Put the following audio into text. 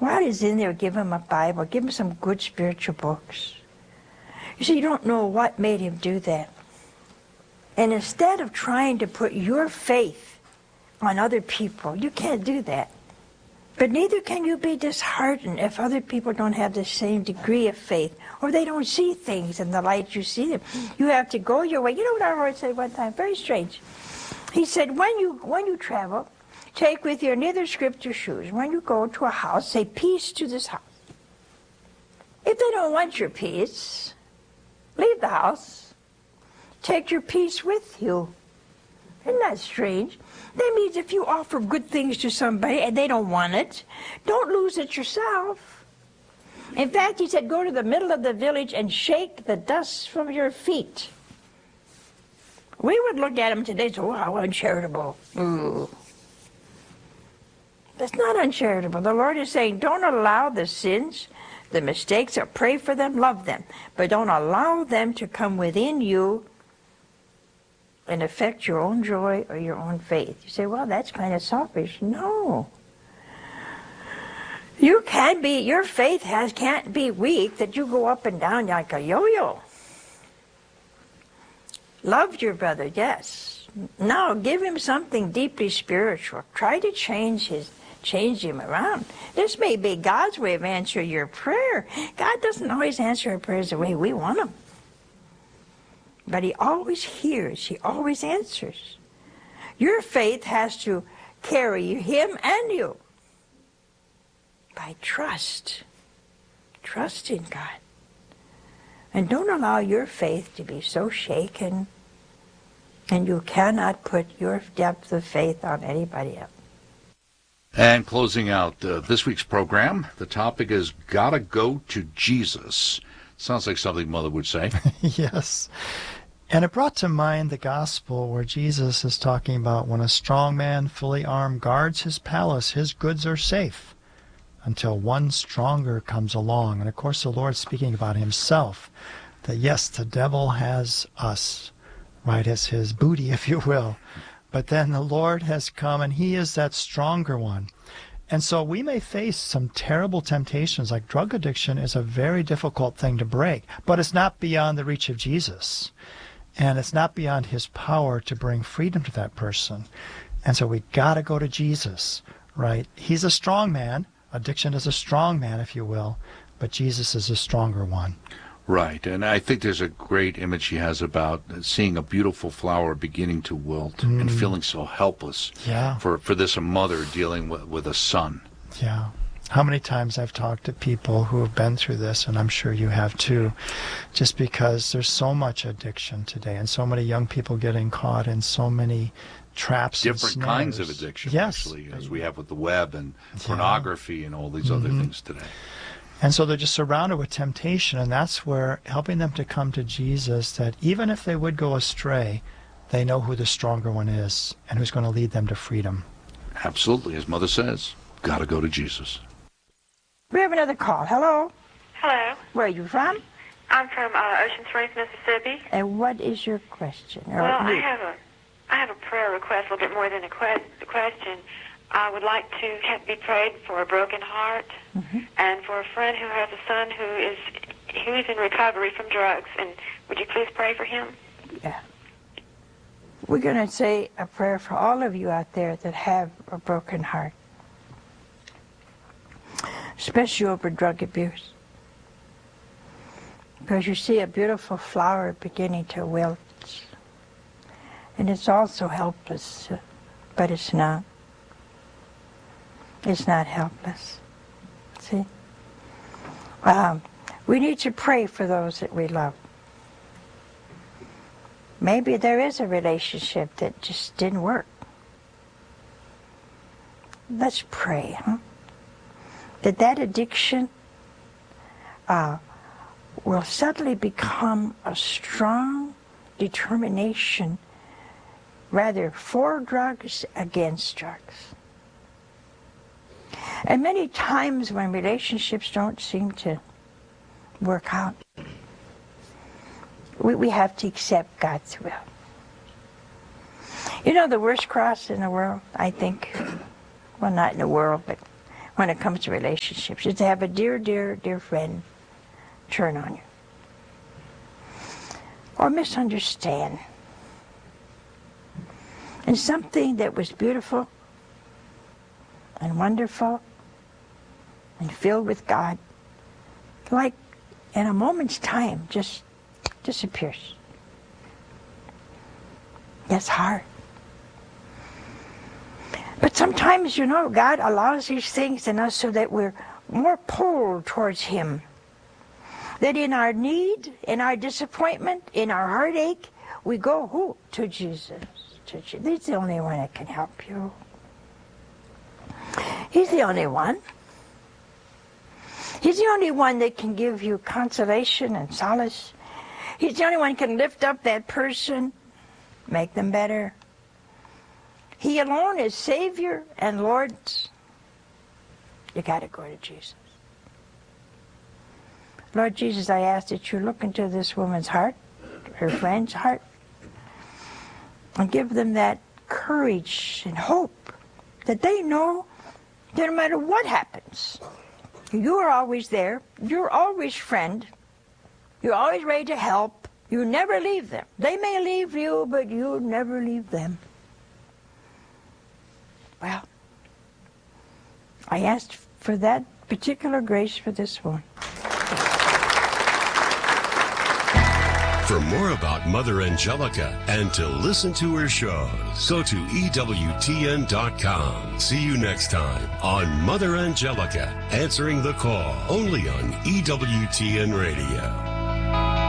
While he's in there, give him a Bible. Give him some good spiritual books. You see, you don't know what made him do that. And instead of trying to put your faith on other people, you can't do that. But neither can you be disheartened if other people don't have the same degree of faith, or they don't see things in the light you see them. You have to go your way. You know what our Lord said one time? Very strange. He said, when you travel, take with you neither script or shoes. When you go to a house, say, peace to this house. If they don't want your peace, leave the house. Take your peace with you. Isn't that strange? That means if you offer good things to somebody and they don't want it, don't lose it yourself. In fact, he said, go to the middle of the village and shake the dust from your feet. We would look at him today and say, oh, how uncharitable. Ooh. That's not uncharitable. The Lord is saying, don't allow the sins, the mistakes, or pray for them, love them. But don't allow them to come within you and affect your own joy or your own faith. You say, well, that's kind of selfish. No. You can't be, your faith can't be weak that you go up and down like a yo-yo. Love your brother, yes. Now give him something deeply spiritual. Try to change him around. This may be God's way of answering your prayer. God doesn't always answer our prayers the way we want them. But he always hears. He always answers. Your faith has to carry him and you by trust. Trust in God. And don't allow your faith to be so shaken, and you cannot put your depth of faith on anybody else. And closing out this week's program, the topic is Gotta Go to Jesus. Sounds like something Mother would say. Yes. And it brought to mind the gospel where Jesus is talking about when a strong man, fully armed, guards his palace, his goods are safe until one stronger comes along. And of course the Lord's speaking about himself, that yes, the devil has us, right, as his booty, if you will. But then the Lord has come and he is that stronger one. And so we may face some terrible temptations, like drug addiction is a very difficult thing to break, but it's not beyond the reach of Jesus. And it's not beyond his power to bring freedom to that person. And so we got to go to Jesus, right? He's a strong man. Addiction is a strong man, if you will, but Jesus is a stronger one. Right, and I think there's a great image he has about seeing a beautiful flower beginning to wilt and feeling so helpless for this mother dealing with a son. Yeah. How many times I've talked to people who have been through this, and I'm sure you have too, just because there's so much addiction today and so many young people getting caught in so many traps and snares. Different kinds of addiction, actually, as we have with the web and pornography and all these other things today. And so they're just surrounded with temptation, and that's where helping them to come to Jesus, that even if they would go astray, they know who the stronger one is and who's going to lead them to freedom. Absolutely. As Mother says, got to go to Jesus. We have another call. Hello? Hello. Where are you from? I'm from Ocean Springs, Mississippi. And what is your question? Well, I have a prayer request, a little bit more than a question. I would like to be prayed for a broken heart and for a friend who has a son who is in recovery from drugs. And would you please pray for him? Yeah. We're going to say a prayer for all of you out there that have a broken heart, especially over drug abuse. Because you see a beautiful flower beginning to wilt, and it's also helpless, but it's not. It's not helpless. See? We need to pray for those that we love. Maybe there is a relationship that just didn't work. Let's pray, huh? That addiction will suddenly become a strong determination, rather for drugs, against drugs. And many times when relationships don't seem to work out, we have to accept God's will. You know, the worst cross in the world, I think, well, not in the world, but when it comes to relationships, is to have a dear, dear, dear friend turn on you. Or misunderstand. And something that was beautiful and wonderful and filled with God, like in a moment's time, just disappears. That's hard. But sometimes, God allows these things in us so that we're more pulled towards Him. That in our need, in our disappointment, in our heartache, we go, who? To Jesus. He's the only one that can help you. He's the only one. He's the only one that can give you consolation and solace. He's the only one who can lift up that person, make them better. He alone is Savior and Lord. You got to go to Jesus. Lord Jesus, I ask that you look into this woman's heart, her friend's heart, and give them that courage and hope that they know that no matter what happens, you are always there. You're always friend. You're always ready to help. You never leave them. They may leave you, but you never leave them. Well, I asked for that particular grace for this one. For more about Mother Angelica and to listen to her shows, go to EWTN.com. See you next time on Mother Angelica, answering the call, only on EWTN Radio.